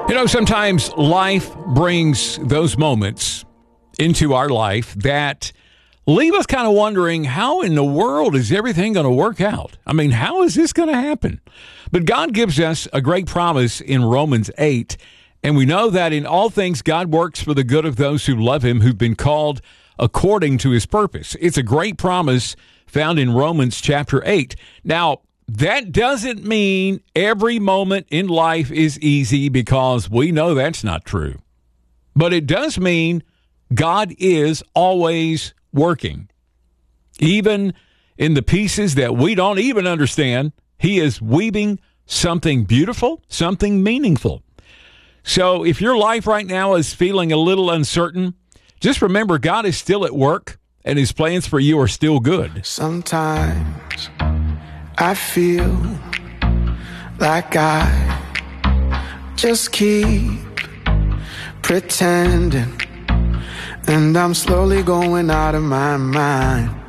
You know, sometimes life brings those moments into our life that leave us kind of wondering, how in the world is everything going to work out? I mean, how is this going to happen? But God gives us a great promise in Romans 8, and we know that in all things God works for the good of those who love him, who've been called according to his purpose. It's a great promise found in Romans chapter 8. Now, that doesn't mean every moment in life is easy, because we know that's not true. But it does mean God is always working. Even in the pieces that we don't even understand, he is weaving something beautiful, something meaningful. So if your life right now is feeling a little uncertain, just remember God is still at work and his plans for you are still good. Sometimes I feel like I just keep pretending, and I'm slowly going out of my mind.